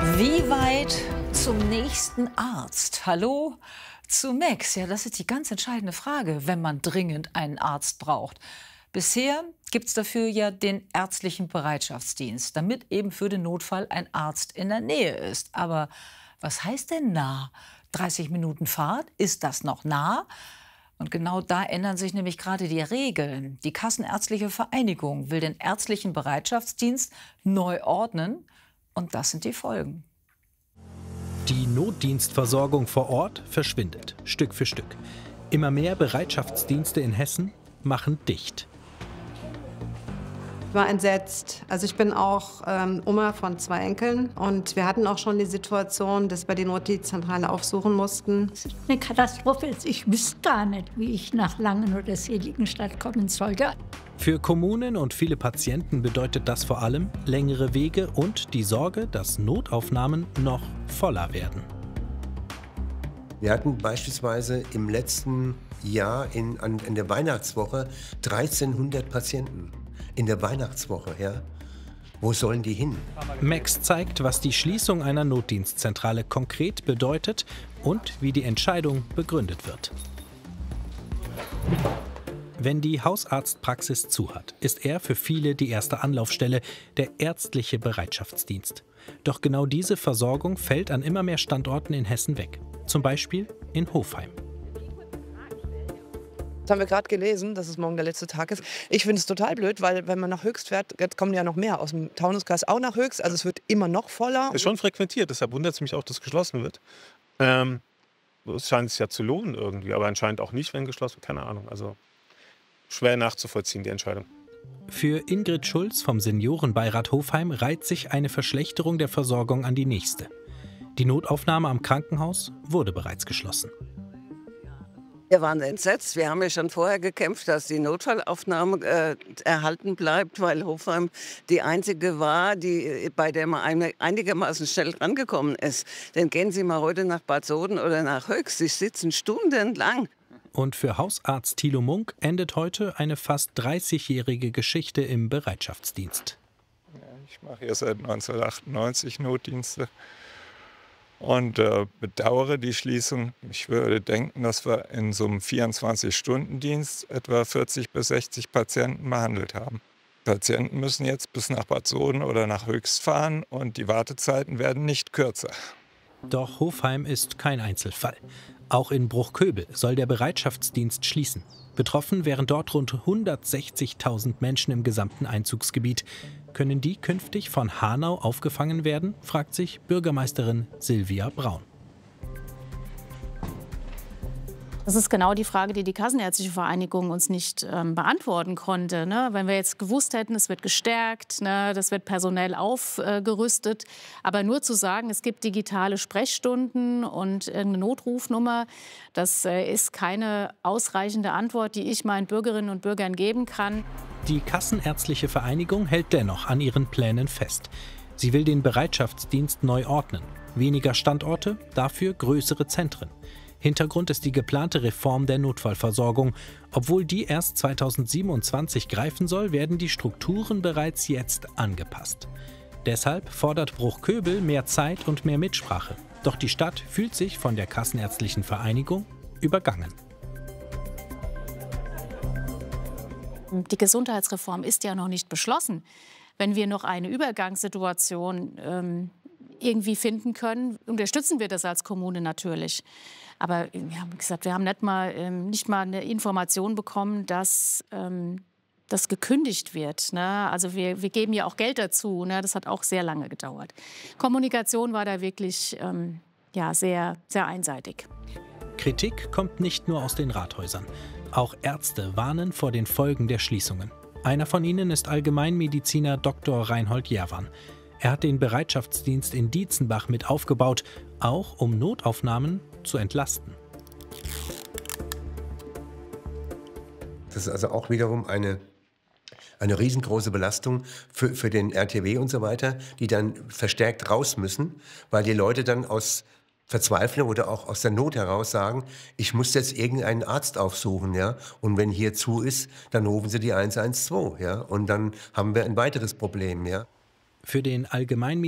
Wie weit zum nächsten Arzt? Hallo zu Max. Ja, das ist die ganz entscheidende Frage, wenn man dringend einen Arzt braucht. Bisher gibt es dafür ja den ärztlichen Bereitschaftsdienst, damit eben für den Notfall ein Arzt in der Nähe ist. Aber was heißt denn nah? 30 Minuten Fahrt? Ist das noch nah? Und genau da ändern sich nämlich gerade die Regeln. Die Kassenärztliche Vereinigung will den ärztlichen Bereitschaftsdienst neu ordnen. Und das sind die Folgen. Die Notdienstversorgung vor Ort verschwindet, Stück für Stück. Immer mehr Bereitschaftsdienste in Hessen machen dicht. Ich war entsetzt. Also ich bin auch Oma von 2 Enkeln und wir hatten auch schon die Situation, dass wir die Notdienstzentrale aufsuchen mussten. Das ist eine Katastrophe. Ich wüsste gar nicht, wie ich nach Langen oder Seligenstadt kommen sollte. Für Kommunen und viele Patienten bedeutet das vor allem längere Wege und die Sorge, dass Notaufnahmen noch voller werden. Wir hatten beispielsweise im letzten Jahr in der Weihnachtswoche 1300 Patienten. In der Weihnachtswoche, ja. Wo sollen die hin? Max zeigt, was die Schließung einer Notdienstzentrale konkret bedeutet und wie die Entscheidung begründet wird. Wenn die Hausarztpraxis zu hat, ist er für viele die erste Anlaufstelle, der ärztliche Bereitschaftsdienst. Doch genau diese Versorgung fällt an immer mehr Standorten in Hessen weg. Zum Beispiel in Hofheim. Das haben wir gerade gelesen, dass es morgen der letzte Tag ist. Ich finde es total blöd, weil wenn man nach Höchst fährt, jetzt kommen ja noch mehr aus dem Taunuskreis auch nach Höchst. Also es wird immer noch voller. Ist schon frequentiert, deshalb wundert es mich auch, dass geschlossen wird. Es scheint sich ja zu lohnen irgendwie, aber anscheinend auch nicht, wenn geschlossen wird. Keine Ahnung, also schwer nachzuvollziehen, die Entscheidung. Für Ingrid Schulz vom Seniorenbeirat Hofheim reiht sich eine Verschlechterung der Versorgung an die nächste. Die Notaufnahme am Krankenhaus wurde bereits geschlossen. Wir waren entsetzt. Wir haben ja schon vorher gekämpft, dass die Notfallaufnahme erhalten bleibt, weil Hofheim die einzige war, bei der man einigermaßen schnell rangekommen ist. Denn gehen Sie mal heute nach Bad Soden oder nach Höchst, Sie sitzen stundenlang. Und für Hausarzt Thilo Munk endet heute eine fast 30-jährige Geschichte im Bereitschaftsdienst. Ja, ich mache hier seit 1998 Notdienste. Und bedauere die Schließung. Ich würde denken, dass wir in so einem 24-Stunden-Dienst etwa 40 bis 60 Patienten behandelt haben. Patienten müssen jetzt bis nach Bad Soden oder nach Höchst fahren und die Wartezeiten werden nicht kürzer. Doch Hofheim ist kein Einzelfall. Auch in Bruchköbel soll der Bereitschaftsdienst schließen. Betroffen wären dort rund 160.000 Menschen im gesamten Einzugsgebiet. Können die künftig von Hanau aufgefangen werden, fragt sich Bürgermeisterin Silvia Braun. Das ist genau die Frage, die die Kassenärztliche Vereinigung uns nicht beantworten konnte. Ne? Wenn wir jetzt gewusst hätten, es wird gestärkt, ne? Das wird personell aufgerüstet. Aber nur zu sagen, es gibt digitale Sprechstunden und eine Notrufnummer, das ist keine ausreichende Antwort, die ich meinen Bürgerinnen und Bürgern geben kann. Die Kassenärztliche Vereinigung hält dennoch an ihren Plänen fest. Sie will den Bereitschaftsdienst neu ordnen. Weniger Standorte, dafür größere Zentren. Hintergrund ist die geplante Reform der Notfallversorgung. Obwohl die erst 2027 greifen soll, werden die Strukturen bereits jetzt angepasst. Deshalb fordert Bruchköbel mehr Zeit und mehr Mitsprache. Doch die Stadt fühlt sich von der Kassenärztlichen Vereinigung übergangen. Die Gesundheitsreform ist ja noch nicht beschlossen. Wenn wir noch eine Übergangssituation irgendwie finden können, unterstützen wir das als Kommune natürlich. Aber wie gesagt, wir haben nicht mal eine Information bekommen, dass das gekündigt wird. Ne? Also wir geben ja auch Geld dazu. Ne? Das hat auch sehr lange gedauert. Kommunikation war da wirklich sehr, sehr einseitig. Kritik kommt nicht nur aus den Rathäusern. Auch Ärzte warnen vor den Folgen der Schließungen. Einer von ihnen ist Allgemeinmediziner Dr. Reinhold Jerwan. Er hat den Bereitschaftsdienst in Dietzenbach mit aufgebaut, auch um Notaufnahmen zu entlasten. Das ist also auch wiederum eine riesengroße Belastung für den RTW und so weiter, die dann verstärkt raus müssen, weil die Leute dann aus Verzweiflung oder auch aus der Not heraus sagen, ich muss jetzt irgendeinen Arzt aufsuchen, ja, und wenn hier zu ist, dann rufen sie die 112, ja, und dann haben wir ein weiteres Problem, ja. Für den Allgemeinmediziner